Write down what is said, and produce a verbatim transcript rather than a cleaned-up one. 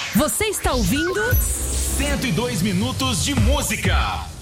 Você está ouvindo? cento e dois minutos de música.